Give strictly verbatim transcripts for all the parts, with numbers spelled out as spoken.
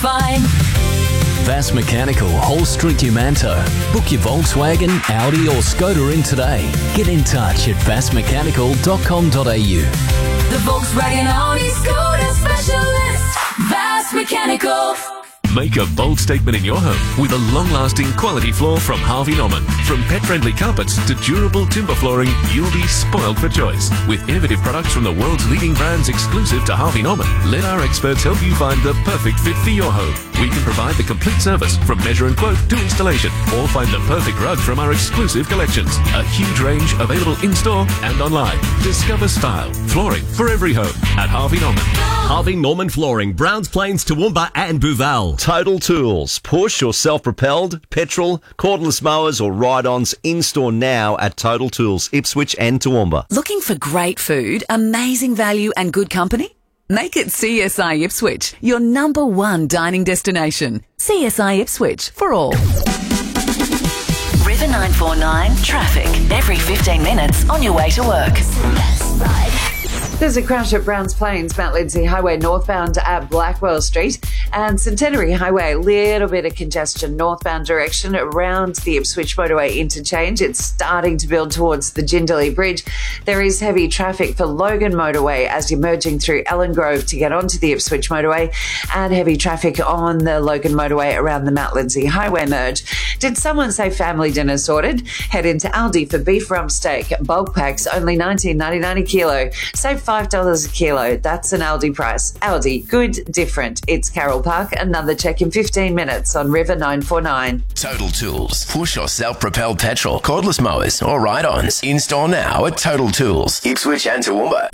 fine. Vass Mechanical, Hall Street, Umanto. Book your Volkswagen, Audi or Skoda in today. Get in touch at vass mechanical dot com dot a u. The Volkswagen Audi Skoda specialist, Vass Mechanical. Make a bold statement in your home with a long-lasting quality floor from Harvey Norman. From pet-friendly carpets to durable timber flooring, you'll be spoiled for choice. With innovative products from the world's leading brands exclusive to Harvey Norman, let our experts help you find the perfect fit for your home. We can provide the complete service from measure and quote to installation, or find the perfect rug from our exclusive collections. A huge range available in-store and online. Discover style, flooring for every home at Harvey Norman. Harvey Norman Flooring, Browns Plains, Toowoomba and Booval. Total Tools. Push or self-propelled, petrol, cordless mowers or ride-ons in-store now at Total Tools, Ipswich and Toowoomba. Looking for great food, amazing value and good company? Make it C S I Ipswich, your number one dining destination. C S I Ipswich for all. River nine four nine traffic. Every fifteen minutes on your way to work. There's a crash at Browns Plains, Mount Lindesay Highway northbound at Blackwell Street, and Centenary Highway, a little bit of congestion northbound direction around the Ipswich Motorway interchange. It's starting to build towards the Jindalee Bridge. There is heavy traffic for Logan Motorway as you're merging through Ellen Grove to get onto the Ipswich Motorway, and heavy traffic on the Logan Motorway around the Mount Lindesay Highway merge. Did someone say family dinner sorted? Head into Aldi for beef rump steak. Bulk packs only nineteen ninety-nine a kilo. Save five dollars a kilo. That's an Aldi price. Aldi, good, different. It's Carroll Park. Another check in fifteen minutes on River nine four nine. Total Tools. Push or self-propelled petrol, cordless mowers or ride-ons. In-store now at Total Tools, Ipswich and Toowoomba.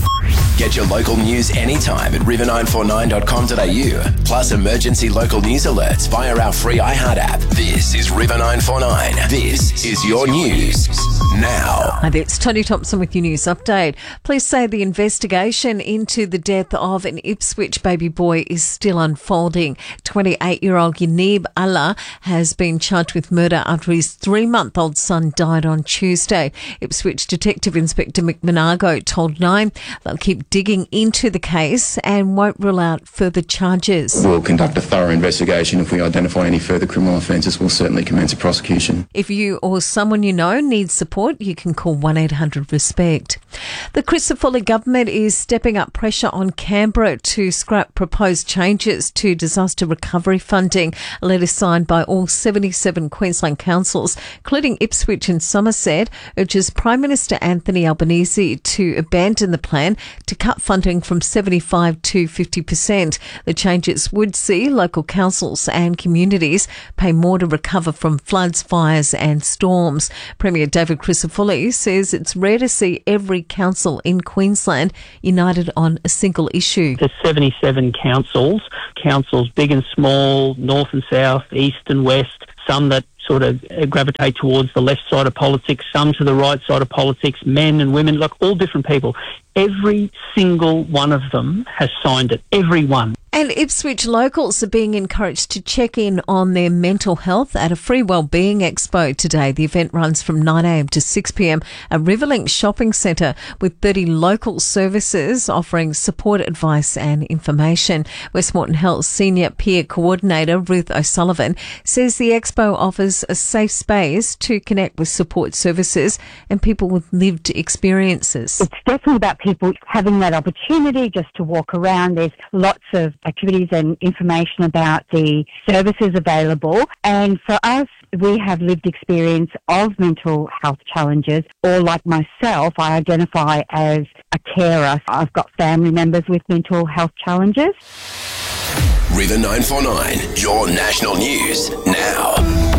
Get your local news anytime at river nine four nine dot com dot a u. Plus emergency local news alerts via our free iHeart app. This is River nine four nine. This is your news now. Hi there, it's Tony Thompson with your news update. Police say the investigation into the death of an Ipswich baby boy is still unfolding. twenty-eight-year-old Yanib Allah has been charged with murder after his three-month-old son died on Tuesday. Ipswich Detective Inspector Mick Monago told Nine they'll keep digging into the case and won't rule out further charges. We'll conduct a thorough investigation. If we identify any further criminal offences, we'll certainly commence a prosecution. If you or someone you know needs support, you can call one eight hundred RESPECT. The Crisafulli government is stepping up pressure on Canberra to scrap proposed changes to disaster recovery funding. A letter signed by all seventy-seven Queensland councils, including Ipswich and Somerset, urges Prime Minister Anthony Albanese to abandon the plan to cut funding from seventy-five to fifty percent. The changes would see local councils and communities pay more to recover from floods, fires and storms. Premier David Crisafulli says it's rare to see every council in Queensland united on a single issue. There's seventy-seven councils, councils big and small, north and south, east and west, some that sort of gravitate towards the left side of politics, some to the right side of politics, men and women, like all different people. Every single one of them has signed it, every one. And Ipswich locals are being encouraged to check in on their mental health at a free wellbeing expo today. The event runs from nine a m to six p m at Riverlink Shopping Centre with thirty local services offering support, advice and information. Westmoreton Health Senior Peer Coordinator Ruth O'Sullivan says the expo offers a safe space to connect with support services and people with lived experiences. It's definitely about people having that opportunity just to walk around. There's lots of activities and information about the services available. And for us, we have lived experience of mental health challenges, or like myself, I identify as a carer. I've got family members with mental health challenges. River nine four nine, your national news now.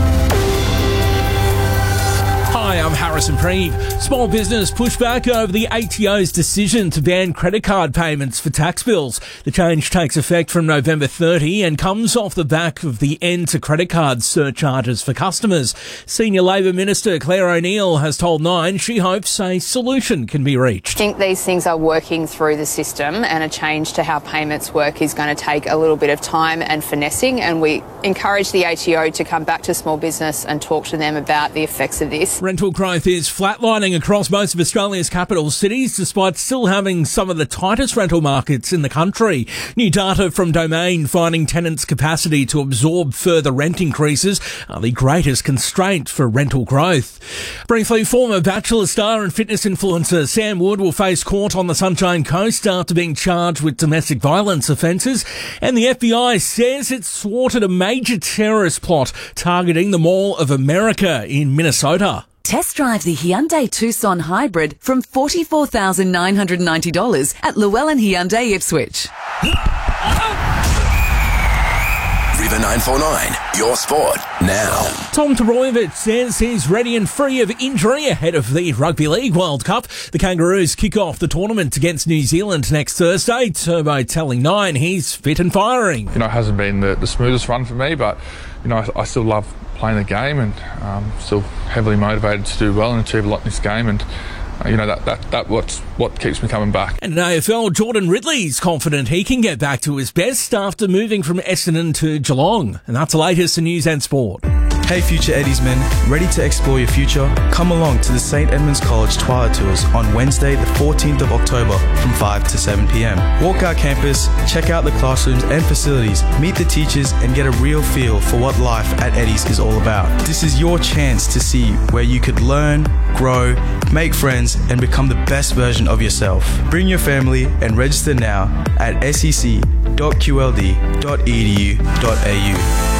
Hi, I'm Harrison Preeve. Small business pushed back over the A T O's decision to ban credit card payments for tax bills. The change takes effect from November thirtieth and comes off the back of the end to credit card surcharges for customers. Senior Labor Minister Claire O'Neill has told Nine she hopes a solution can be reached. I think these things are working through the system, and a change to how payments work is going to take a little bit of time and finessing, and we encourage the A T O to come back to small business and talk to them about the effects of this. rental growth is flatlining across most of Australia's capital cities, despite still having some of the tightest rental markets in the country. New data from Domain finding tenants' capacity to absorb further rent increases are the greatest constraint for rental growth. Briefly, former Bachelor star and fitness influencer Sam Wood will face court on the Sunshine Coast after being charged with domestic violence offences, and the F B I says it's thwarted a major terrorist plot targeting the Mall of America in Minnesota. Test drive the Hyundai Tucson Hybrid from forty-four thousand nine hundred ninety dollars at Llewellyn Hyundai Ipswich. River nine four nine, your sport now. Tom Toroyevich says he's ready and free of injury ahead of the Rugby League World Cup. The Kangaroos kick off the tournament against New Zealand next Thursday. Turbo telling Nine he's fit and firing. You know, it hasn't been the, the smoothest run for me, but, you know, I, I still love playing the game and um, still heavily motivated to do well and achieve a lot in this game. And Uh, you know, that, that, that what's what keeps me coming back. And in A F L, Jordan Ridley's confident he can get back to his best after moving from Essendon to Geelong. And that's the latest in news and sport. Hey Future Eddies men, ready to explore your future? Come along to the St Edmunds College Twilight Tours on Wednesday the fourteenth of October from five to seven p.m. Walk our campus, check out the classrooms and facilities, meet the teachers and get a real feel for what life at Eddies is all about. This is your chance to see where you could learn, grow, make friends and become the best version of yourself. Bring your family and register now at s e c dot q l d dot e d u dot a u.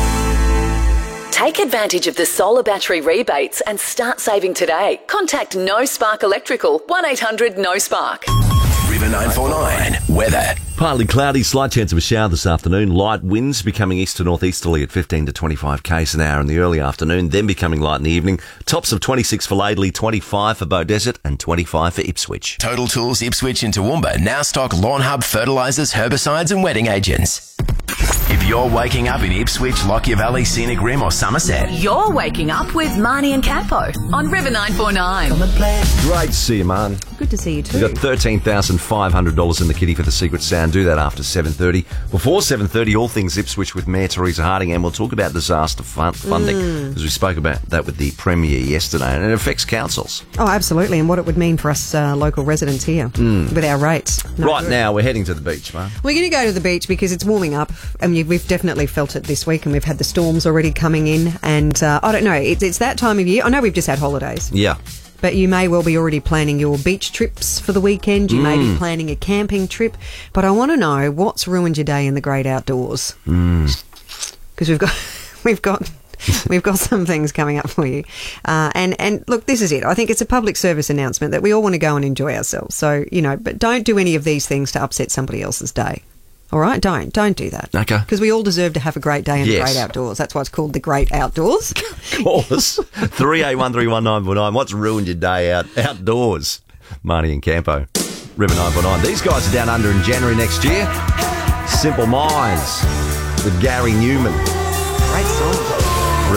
Take advantage of the solar battery rebates and start saving today. Contact No Spark Electrical, one eight hundred no spark. River nine four nine, weather. Partly cloudy, slight chance of a shower this afternoon. Light winds becoming east to northeasterly at fifteen to twenty-five k's an hour in the early afternoon, then becoming light in the evening. Tops of twenty-six for Laidley, twenty-five for Beaudesert and twenty-five for Ipswich. Total Tools Ipswich and Toowoomba now stock Lawn Hub fertilisers, herbicides and wetting agents. If you're waking up in Ipswich, Lockyer Valley, Scenic Rim or Somerset, You're waking up with Marnie and Capo on River nine four nine. Great to see you, man. Good to see you too. You've got thirteen thousand five hundred dollars in the kitty for the Secret Sound. Do that after seven thirty. Before seven thirty, all things Ipswich with Mayor Teresa Harding, and we'll talk about disaster fund- funding, Mm. because we spoke about that with the Premier yesterday, and it affects councils. Oh, absolutely, and what it would mean for us uh, local residents here Mm. with our rates. No right good. now, we're heading to the beach, man. We're going to go to the beach because it's warming up, and you- we've definitely felt it this week, and we've had the storms already coming in, and uh, I don't know, it's, it's that time of year. I know we've just had holidays. Yeah. But you may well be already planning your beach trips for the weekend. You may be Mm. planning a camping trip. But I want to know what's ruined your day in the great outdoors. Mm. Because we've got, we've got, we've got some things coming up for you. Uh, and and look, this is it. I think it's a public service announcement that we all want to go and enjoy ourselves. So you know, but don't do any of these things to upset somebody else's day. All right, don't don't do that. Okay. Because we all deserve to have a great day in Yes. the great outdoors. That's why it's called the great outdoors. Call us three eight one three one nine four nine. What's ruined your day out outdoors? Marnie and Campo, River nine four nine. These guys are down under in January next year. Simple Minds with Gary Newman. Great song.